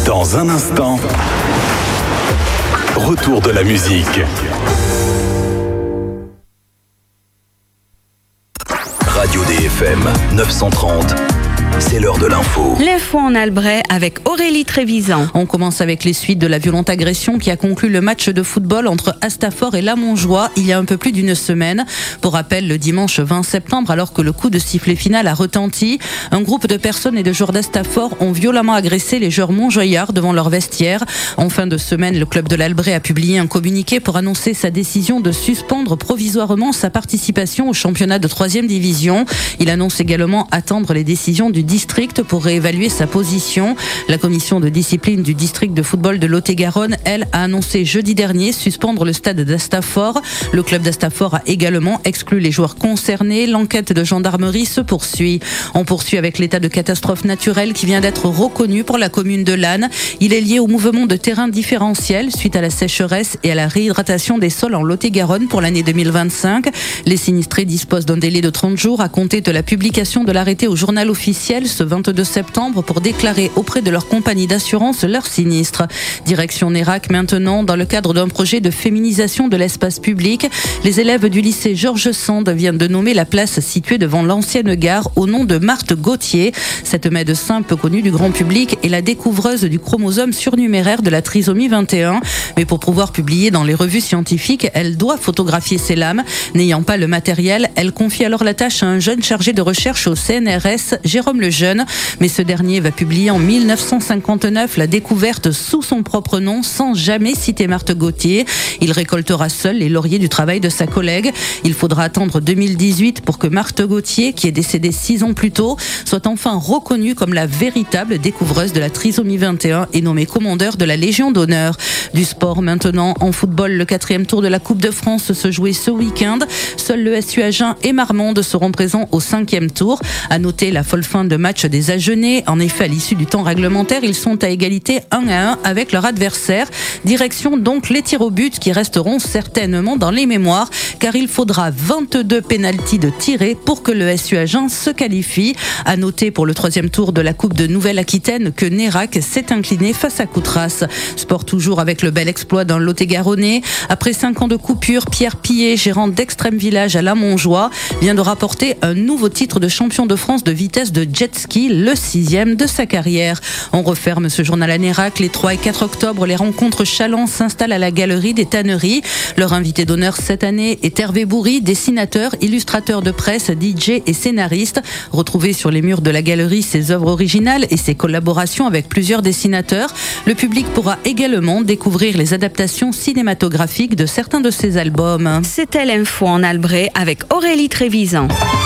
Dans un instant, retour de la musique. Radio DFM 930. C'est l'heure de l'info. L'info en Albret avec Aurélie Trévisan. On commence avec les suites de la violente agression qui a conclu le match de football entre Astafort et La Montjoie il y a un peu plus d'une semaine. Pour rappel, le dimanche 20 septembre, alors que le coup de sifflet final a retenti, un groupe de personnes et de joueurs d'Astafort ont violemment agressé les joueurs montjoyards devant leur vestiaire. En fin de semaine, le club de l'Albret a publié un communiqué pour annoncer sa décision de suspendre provisoirement sa participation au championnat de 3e division. Il annonce également attendre les décisions du district pour réévaluer sa position. La commission de discipline du district de football de Lot-et-Garonne, elle, a annoncé jeudi dernier suspendre le stade d'Astafort. Le club d'Astafort a également exclu les joueurs concernés. L'enquête de gendarmerie se poursuit. On poursuit avec l'état de catastrophe naturelle qui vient d'être reconnu pour la commune de Lannes. Il est lié au mouvement de terrain différentiel suite à la sécheresse et à la réhydratation des sols en Lot-et-Garonne pour l'année 2025. Les sinistrés disposent d'un délai de 30 jours à compter de la publication de l'arrêté au journal officiel ce 22 septembre pour déclarer auprès de leur compagnie d'assurance leur sinistre. Direction Nérac maintenant, dans le cadre d'un projet de féminisation de l'espace public, les élèves du lycée Georges Sand viennent de nommer la place située devant l'ancienne gare au nom de Marthe Gauthier. Cette médecin peu connue du grand public est la découvreuse du chromosome surnuméraire de la trisomie 21. Mais pour pouvoir publier dans les revues scientifiques, elle doit photographier ses lames. N'ayant pas le matériel, elle confie alors la tâche à un jeune chargé de recherche au CNRS, Jérôme Lejeune, mais ce dernier va publier en 1959 la découverte sous son propre nom sans jamais citer Marthe Gauthier. Il récoltera seul les lauriers du travail de sa collègue. Il faudra attendre 2018 pour que Marthe Gauthier, qui est décédée 6 ans plus tôt, soit enfin reconnue comme la véritable découvreuse de la trisomie 21 et nommée commandeur de la Légion d'honneur. Du sport maintenant, en football, le 4e tour de la Coupe de France se jouait ce week-end. Seuls le SU Agen et Marmande seront présents au 5e tour. À noter la folle fin de match des Agenais. En effet, à l'issue du temps réglementaire, ils sont à égalité 1-1 avec leur adversaire. Direction donc les tirs au but qui resteront certainement dans les mémoires, car il faudra 22 pénaltys de tirés pour que le SU Agen se qualifie. À noter pour le 3e tour de la Coupe de Nouvelle-Aquitaine que Nérac s'est incliné face à Coutras. Sport toujours avec le bel exploit d'un Lot-et-Garonnais. Après 5 ans de coupure, Pierre Pillet, gérant d'Extrême Village à La Montjoie, vient de rapporter un nouveau titre de champion de France de vitesse de jet ski, le 6e de sa carrière. On referme ce journal à Nérac. Les 3 et 4 octobre, les rencontres Chaland s'installent à la Galerie des Tanneries. Leur invité d'honneur cette année est Hervé Bourri, dessinateur, illustrateur de presse, DJ et scénariste. Retrouvez sur les murs de la galerie ses œuvres originales et ses collaborations avec plusieurs dessinateurs. Le public pourra également découvrir les adaptations cinématographiques de certains de ses albums. C'était l'info en Albret avec Aurélie Trévisan.